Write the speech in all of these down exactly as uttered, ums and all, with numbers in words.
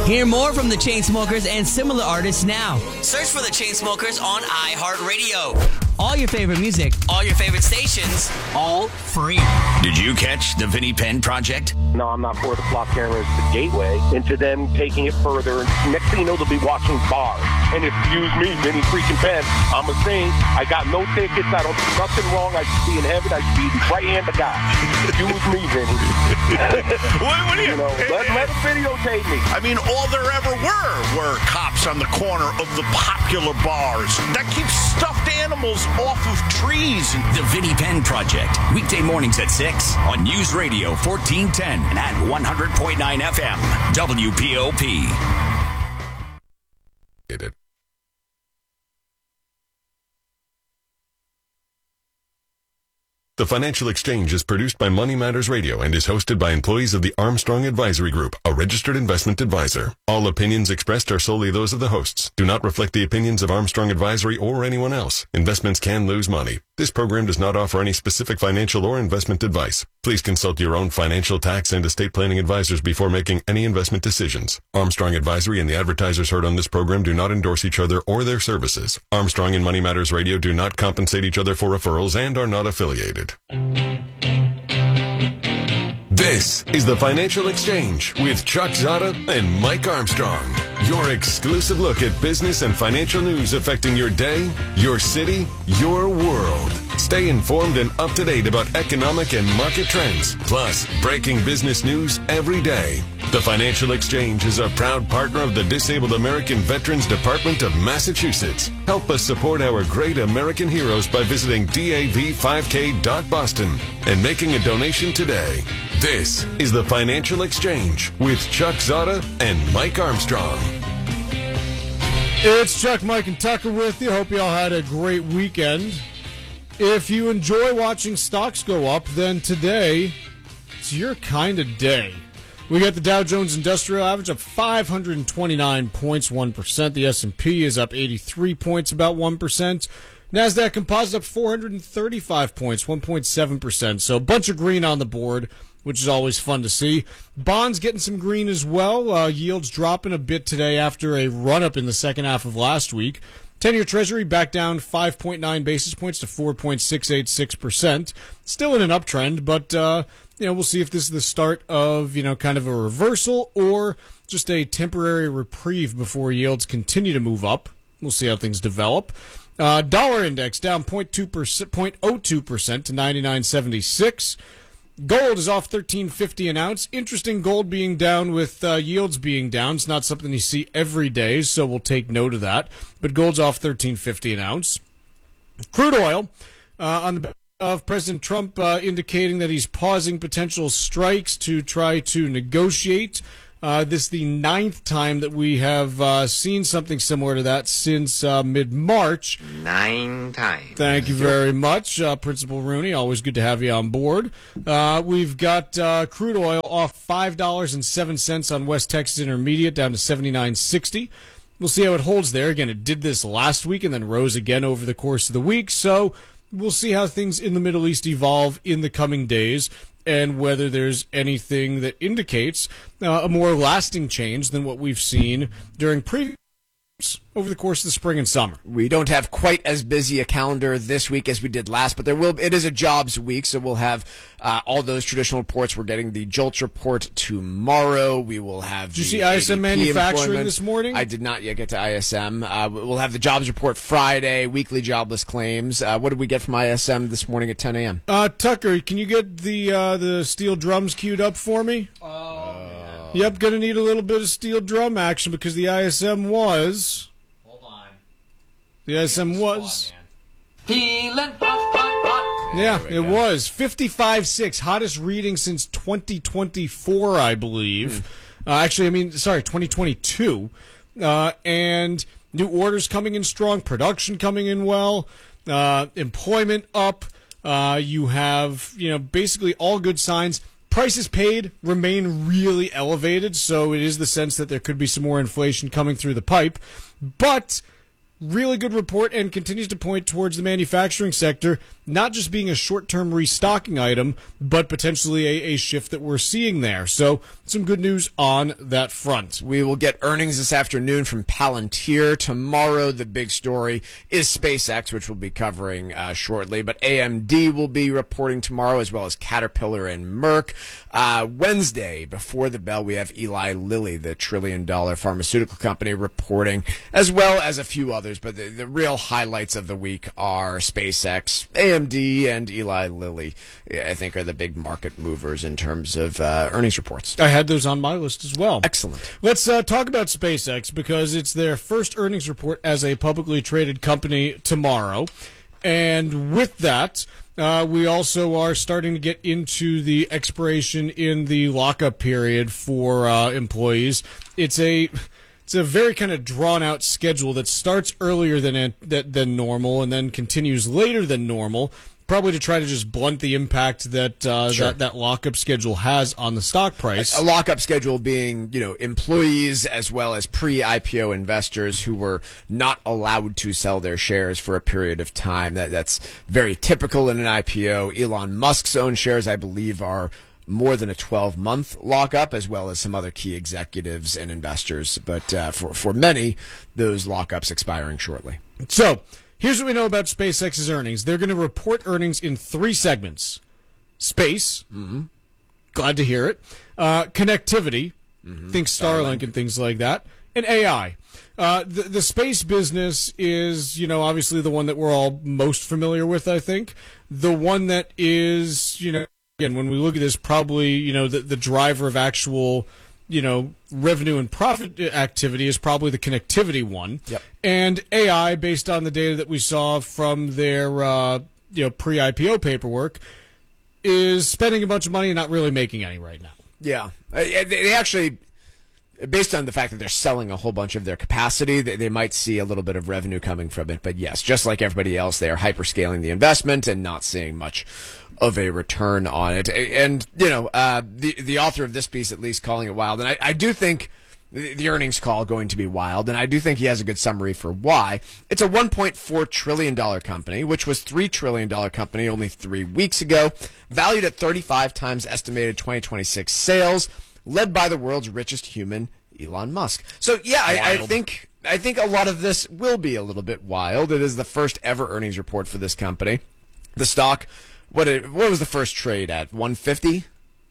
Hear more from the Chainsmokers and similar artists now. Search for the Chainsmokers on iHeartRadio. All your favorite music, all your favorite stations, all free. Did you catch the Vinnie Penn Project? No, I'm not for the flop cameras, the gateway, into them taking it further. Next thing you know, they'll be watching bars. And excuse me, Vinnie freaking Penn, I'm a sing. I got no tickets. I don't do nothing wrong. I should be in heaven. I should be the right hand of God. Excuse me, Vinnie. what, what do you, you know, let, let them videotape me. I mean, all there ever were were cops on the corner of the popular bars that keep stuffed animals off of trees. The Vinnie Penn Project, weekday mornings at six on News Radio fourteen ten and at one hundred point nine F M, W P O P. Get it. The Financial Exchange is produced by Money Matters Radio and is hosted by employees of the Armstrong Advisory Group, a registered investment advisor. All opinions expressed are solely those of the hosts. Do not reflect the opinions of Armstrong Advisory or anyone else. Investments can lose money. This program does not offer any specific financial or investment advice. Please consult your own financial, tax, and estate planning advisors before making any investment decisions. Armstrong Advisory and the advertisers heard on this program do not endorse each other or their services. Armstrong and Money Matters Radio do not compensate each other for referrals and are not affiliated. This is the Financial Exchange with Chuck Zada and Mike Armstrong. Your exclusive look at business and financial news affecting your day, your city, your world. Stay informed and up to date about economic and market trends, plus breaking business news every day. The Financial Exchange is a proud partner of the Disabled American Veterans Department of Massachusetts. Help us support our great American heroes by visiting D A V five K dot boston and making a donation today. This is the Financial Exchange with Chuck Zada and Mike Armstrong. It's Chuck, Mike, and Tucker with you. Hope you all had a great weekend. If you enjoy watching stocks go up, then today it's your kind of day. We got the Dow Jones Industrial Average up five hundred twenty-nine points, one percent. The S and P is up eighty-three points, about one percent. NASDAQ Composite up four hundred thirty-five points, one point seven percent. So a bunch of green on the board, which is always fun to see. Bonds getting some green as well. Uh, yields dropping a bit today after a run-up in the second half of last week. ten-year Treasury back down five point nine basis points to four point six eight six percent. Still in an uptrend, but uh, you know, we'll see if this is the start of, you know, kind of a reversal or just a temporary reprieve before yields continue to move up. We'll see how things develop. Uh, dollar index down zero point two percent, zero point zero two percent to ninety-nine seventy-six. Gold is off thirteen fifty an ounce. Interesting, gold being down with uh, yields being down. It's not something you see every day, so we'll take note of that. But gold's off thirteen fifty an ounce. Crude oil uh, on the back of President Trump uh, indicating that he's pausing potential strikes to try to negotiate. Uh, this is the ninth time that we have uh, seen something similar to that since uh, mid-March. Nine times. Thank you very much, uh, Principal Rooney. Always good to have you on board. Uh, we've got uh, crude oil off five dollars and seven cents on West Texas Intermediate, down to seventy-nine sixty. We'll see how it holds there. Again, it did this last week and then rose again over the course of the week. So we'll see how things in the Middle East evolve in the coming days, and whether there's anything that indicates uh, a more lasting change than what we've seen during previous over the course of the spring and summer. We don't have quite as busy a calendar this week as we did last, but there will. It is a jobs week, so we'll have uh, all those traditional reports. We're getting the JOLTS report tomorrow. We will have. Did you see I S M manufacturing this morning? I did not yet get to I S M. Uh, we'll have the jobs report Friday, weekly jobless claims. Uh, what did we get from I S M this morning at ten a.m.? Uh, Tucker, can you get the uh, the steel drums queued up for me? Oh. Yep, going to need a little bit of steel drum action because the I S M was. Hold on. The I S M was. Feeling hot, hot, hot. Yeah, it was. fifty-five six, hottest reading since twenty twenty-four, I believe. Hmm. Uh, actually, I mean, sorry, twenty twenty-two. Uh, and new orders coming in strong, production coming in well, uh, employment up. Uh, you have, you know, basically all good signs. Prices paid remain really elevated, so it is the sense that there could be some more inflation coming through the pipe. But really good report and continues to point towards the manufacturing sector not just being a short-term restocking item, but potentially a, a shift that we're seeing there. So some good news on that front. We will get earnings this afternoon from Palantir. Tomorrow, the big story is SpaceX, which we'll be covering uh, shortly. But A M D will be reporting tomorrow, as well as Caterpillar and Merck. Uh, Wednesday, before the bell, we have Eli Lilly, the trillion-dollar pharmaceutical company, reporting, as well as a few others. But the, the real highlights of the week are SpaceX, A M D, and Eli Lilly, I think, are the big market movers in terms of uh, earnings reports. I had those on my list as well. Excellent. Let's uh, talk about SpaceX, because it's their first earnings report as a publicly traded company tomorrow. And with that, uh, we also are starting to get into the expiration in the lockup period for uh, employees. It's a... It's a very kind of drawn-out schedule that starts earlier than than normal and then continues later than normal, probably to try to just blunt the impact that uh, Sure. that, that lockup schedule has on the stock price. A lockup schedule being, you know, employees as well as pre-I P O investors who were not allowed to sell their shares for a period of time. That That's very typical in an I P O. Elon Musk's own shares, I believe, are more than a twelve-month lockup, as well as some other key executives and investors. But uh, for, for many, those lockups expiring shortly. So here's what we know about SpaceX's earnings. They're going to report earnings in three segments. Space. Mm-hmm. Glad to hear it. Uh, connectivity. Mm-hmm. Think Starlink, Starlink and things like that. And A I. Uh, the, the space business is, you know, obviously the one that we're all most familiar with, I think. The one that is, you know, again, when we look at this, probably, you know, the, the driver of actual, you know, revenue and profit activity is probably the connectivity one. Yep. And A I, based on the data that we saw from their, uh, you know, pre-I P O paperwork, is spending a bunch of money and not really making any right now. Yeah. Uh, They actually, based on the fact that they're selling a whole bunch of their capacity, they, they might see a little bit of revenue coming from it. But yes, just like everybody else, they are hyperscaling the investment and not seeing much of a return on it. And, you know, uh, the the author of this piece at least calling it wild. And I, I do think the, the earnings call going to be wild. And I do think he has a good summary for why. It's a one point four trillion dollars company, which was three trillion dollars company only three weeks ago, valued at thirty-five times estimated twenty twenty-six sales, led by the world's richest human, Elon Musk. So, yeah, I, I think I think a lot of this will be a little bit wild. It is the first ever earnings report for this company. The stock, what it, what was the first trade at? one hundred fifty?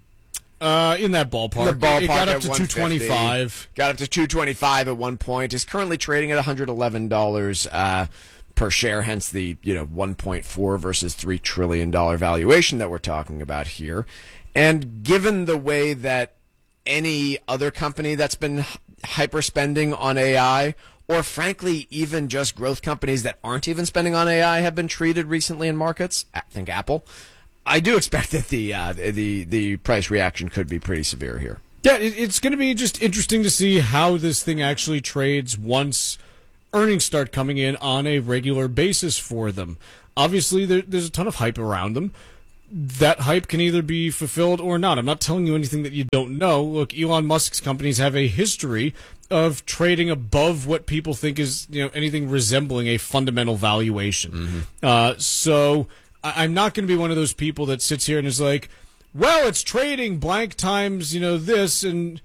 Uh, in that ballpark. The ballpark it got up at to one two hundred fifty. twenty-five. Got up to two twenty-five at one point. Is currently trading at one hundred eleven dollars uh, per share. Hence the you know one point four versus three trillion dollars valuation that we're talking about here. And given the way that any other company that's been hyper spending on A I, or frankly, even just growth companies that aren't even spending on A I have been treated recently in markets, I think Apple, I do expect that the uh, the the price reaction could be pretty severe here. Yeah, it, it's going to be just interesting to see how this thing actually trades once earnings start coming in on a regular basis for them. Obviously, there, there's a ton of hype around them. That hype can either be fulfilled or not. I'm not telling you anything that you don't know. Look, Elon Musk's companies have a history of trading above what people think is, you know, anything resembling a fundamental valuation. Mm-hmm. Uh, so I- I'm not going to be one of those people that sits here and is like, well, it's trading blank times, you know, this, and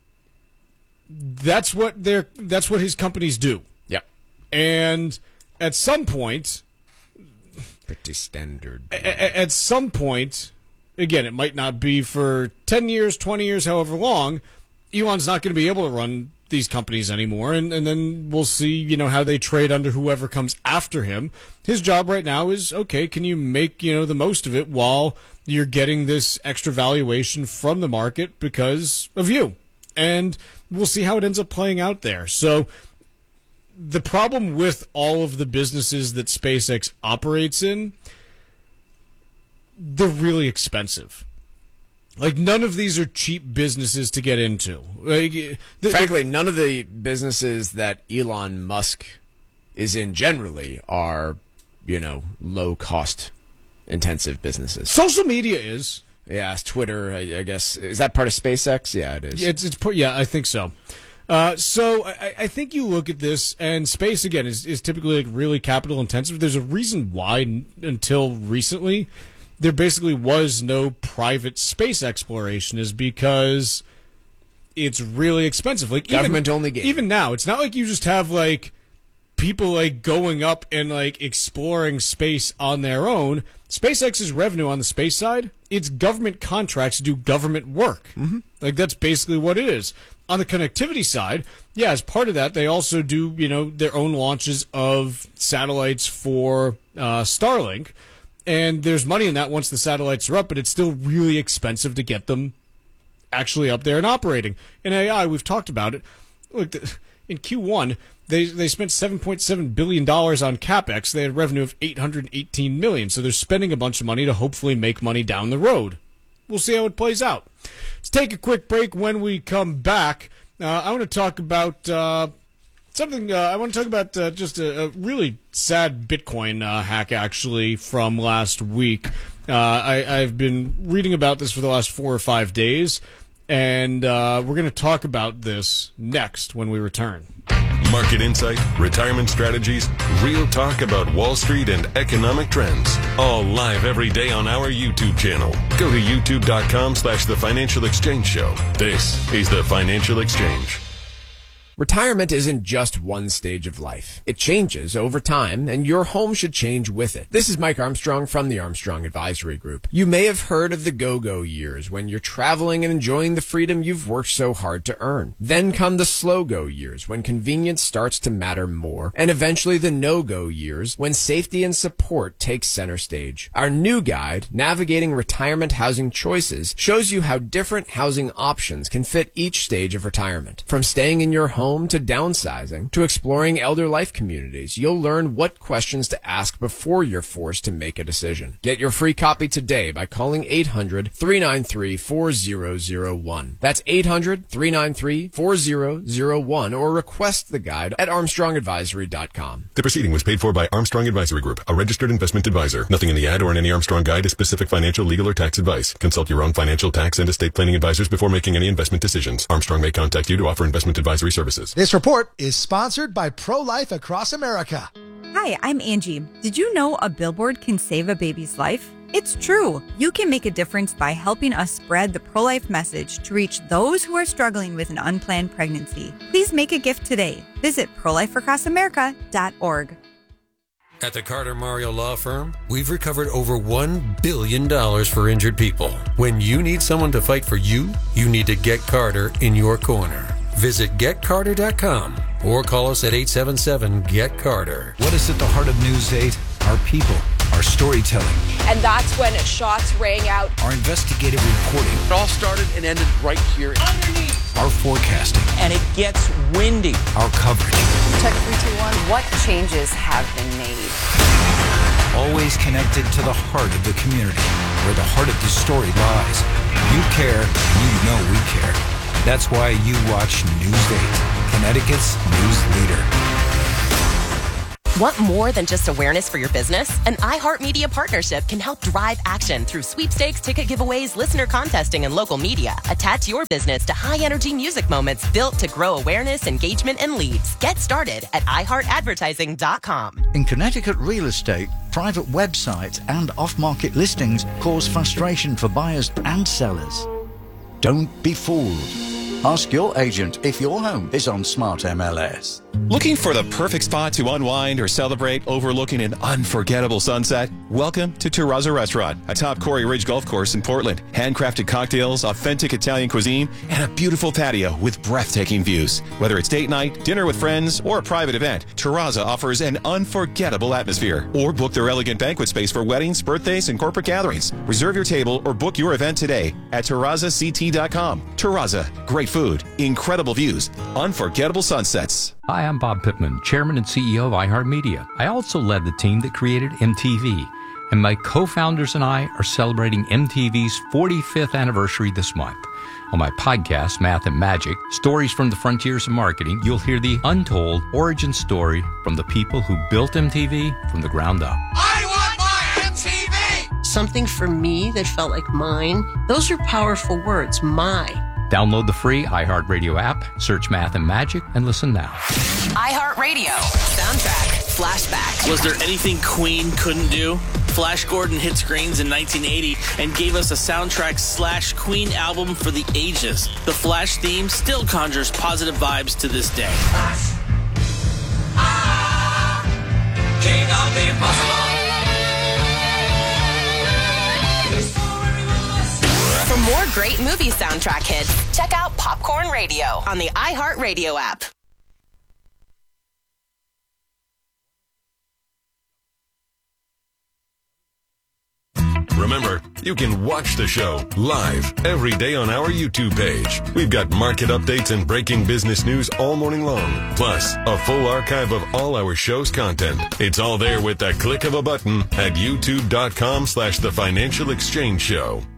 that's what they're, that's what his companies do. Yep. And at some point, pretty standard. a- at some point, again, it might not be for ten years, twenty years, however long, Elon's not going to be able to run these companies anymore, and, and then we'll see, you know, how they trade under whoever comes after him. His job right now is, okay, can you make, you know, the most of it while you're getting this extra valuation from the market because of you? And we'll see how it ends up playing out there. So the problem with all of the businesses that SpaceX operates in, they're really expensive. Like, none of these are cheap businesses to get into. Like, the, Frankly, none of the businesses that Elon Musk is in generally are, you know, low-cost intensive businesses. Social media is. Yeah, it's Twitter, I, I guess. Is that part of SpaceX? Yeah, it is. It's, it's yeah, I think so. Uh, so I, I think you look at this, and space, again, is, is typically like really capital intensive. There's a reason why, n- until recently, there basically was no private space exploration, is because it's really expensive. Like Government even, only game. Even now, it's not like you just have like people like going up and like exploring space on their own. SpaceX's revenue on the space side, it's government contracts to do government work. Mm-hmm. Like that's basically what it is. On the connectivity side, yeah, as part of that, they also do, you know, their own launches of satellites for uh, Starlink. And there's money in that once the satellites are up, but it's still really expensive to get them actually up there and operating. In A I, we've talked about it. Look, in Q one, they they spent seven point seven billion dollars on CapEx. They had revenue of eight hundred eighteen million dollars. So they're spending a bunch of money to hopefully make money down the road. We'll see how it plays out. Let's take a quick break. When we come back, uh, I want to talk about uh, something. Uh, I want to talk about uh, just a, a really sad Bitcoin uh, hack, actually, from last week. Uh, I, I've been reading about this for the last four or five days, and uh, we're going to talk about this next when we return. Market insight, retirement strategies, real talk about Wall Street and economic trends. All live every day on our YouTube channel. Go to youtube.com slash The Financial Exchange Show. This is The Financial Exchange. Retirement isn't just one stage of life. It changes over time, and your home should change with it. This is Mike Armstrong from the Armstrong Advisory Group. You may have heard of the go-go years, when you're traveling and enjoying the freedom you've worked so hard to earn. Then come the slow-go years, when convenience starts to matter more, and eventually the no-go years, when safety and support take center stage. Our new guide, Navigating Retirement Housing Choices, shows you how different housing options can fit each stage of retirement. From staying in your home home to downsizing to exploring elder life communities, you'll learn what questions to ask before you're forced to make a decision. Get your free copy today by calling eight hundred, three nine three, four zero zero one. That's eight hundred, three nine three, four zero zero one, or request the guide at armstrong advisory dot com. The proceeding was paid for by Armstrong Advisory Group, a registered investment advisor. Nothing in the ad or in any Armstrong guide is specific financial, legal, or tax advice. Consult your own financial, tax, and estate planning advisors before making any investment decisions. Armstrong may contact you to offer investment advisory services. This report is sponsored by Pro-Life Across America. Hi, I'm Angie. Did you know a billboard can save a baby's life? It's true. You can make a difference by helping us spread the pro-life message to reach those who are struggling with an unplanned pregnancy. Please make a gift today. Visit pro life across america dot org. At the Carter Mario Law Firm, we've recovered over one billion dollars for injured people. When you need someone to fight for you, you need to get Carter in your corner. Visit get carter dot com or call us at eight seven seven, get carter. What is at the heart of News eight? Our people, our storytelling. And that's when shots rang out. Our investigative reporting. It all started and ended right here. Underneath. Our forecasting. And it gets windy. Our coverage. Check three two one. What changes have been made? Always connected to the heart of the community, where the heart of the story lies. You care, and you know we care. That's why you watch News eight, Connecticut's news leader. Want more than just awareness for your business? An iHeartMedia partnership can help drive action through sweepstakes, ticket giveaways, listener contesting, and local media. Attach your business to high-energy music moments built to grow awareness, engagement, and leads. Get started at i heart advertising dot com. In Connecticut real estate, private websites and off-market listings cause frustration for buyers and sellers. Don't be fooled. Ask your agent if your home is on Smart M L S. Looking for the perfect spot to unwind or celebrate overlooking an unforgettable sunset? Welcome to Terrazza Restaurant, atop Corey Ridge Golf Course in Portland. Handcrafted cocktails, authentic Italian cuisine, and a beautiful patio with breathtaking views. Whether it's date night, dinner with friends, or a private event, Terrazza offers an unforgettable atmosphere. Or book their elegant banquet space for weddings, birthdays, and corporate gatherings. Reserve your table or book your event today at terrazza c t dot com. Terrazza, great food, incredible views, unforgettable sunsets. Hi, I'm Bob Pittman, Chairman and C E O of iHeartMedia. I also led the team that created M T V, and my co-founders and I are celebrating M T V's forty-fifth anniversary this month. On my podcast, Math and Magic, Stories from the Frontiers of Marketing, you'll hear the untold origin story from the people who built M T V from the ground up. I want my M T V! Something for me that felt like mine. Those are powerful words, my. Download the free iHeartRadio app, search Math and Magic, and listen now. iHeartRadio. Soundtrack. Flashback. Was there anything Queen couldn't do? Flash Gordon hit screens in nineteen eighty and gave us a soundtrack slash Queen album for the ages. The Flash theme still conjures positive vibes to this day. Flash. Ah, king of the impossible. For more great movie soundtrack hits, check out Popcorn Radio on the iHeartRadio app. Remember, you can watch the show live every day on our YouTube page. We've got market updates and breaking business news all morning long, plus a full archive of all our show's content. It's all there with the click of a button at youtube.com slash the Financial Exchange Show.